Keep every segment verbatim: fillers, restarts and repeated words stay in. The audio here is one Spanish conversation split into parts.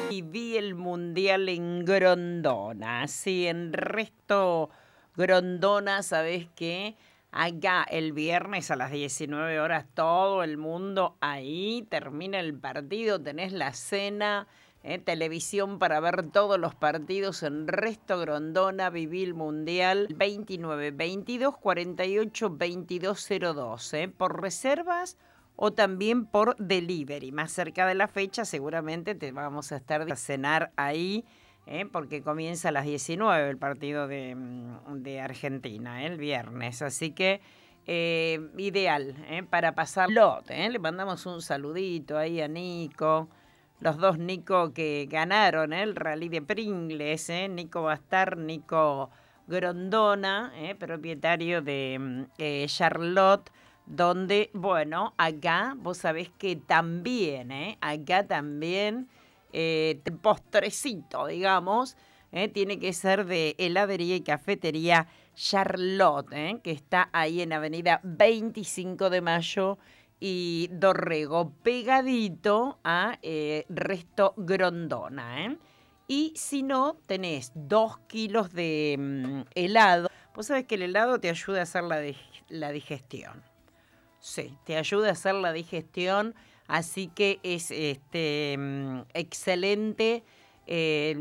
Y vi el mundial en Grondona. Sí, en Resto Grondona, ¿sabés qué? Acá el viernes a las diecinueve horas, todo el mundo ahí, termina el partido, tenés la cena, eh, televisión para ver todos los partidos en Resto Grondona, viví el Mundial veintinueve, veintidós, cuarenta y ocho, veintidós cero dos, eh, por reservas o también por delivery. Más cerca de la fecha seguramente te vamos a estar a cenar ahí, ¿eh? Porque comienza a las diecinueve el partido de, de Argentina, ¿eh? El viernes. Así que eh, ideal, ¿eh? Para pasarlo. ¿eh? Le mandamos un saludito ahí a Nico. Los dos Nico que ganaron, ¿eh? El rally de Pringles. ¿eh? Nico Bastar, Nico Grondona, ¿eh? Propietario de eh, Charlotte. Donde, bueno, acá vos sabés que también, ¿eh? Acá también eh, postrecito, digamos, ¿eh? Tiene que ser de heladería y cafetería Charlotte, ¿eh? Que está ahí en Avenida veinticinco de Mayo y Dorrego, pegadito a eh, Resto Grondona, ¿eh? Y si no, tenés dos kilos de mm, helado. Vos sabés que el helado te ayuda a hacer la, la digestión. Sí, te ayuda a hacer la digestión, así que es este excelente eh,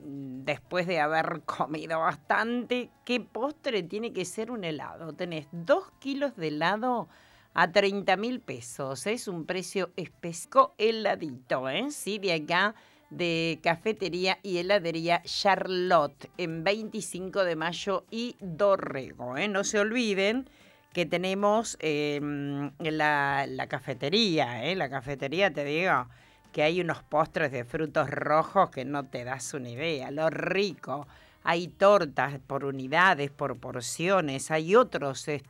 después de haber comido bastante. ¿Qué postre tiene que ser un helado? Tenés dos kilos de helado a treinta mil pesos. Es un precio específico heladito, ¿eh? Sí, de acá de cafetería y heladería Charlotte en veinticinco de Mayo y Dorrego, ¿eh? No se olviden que tenemos eh, la, la cafetería, ¿eh? La cafetería, te digo, que hay unos postres de frutos rojos que no te das una idea, lo rico. Hay tortas por unidades, por porciones, hay otros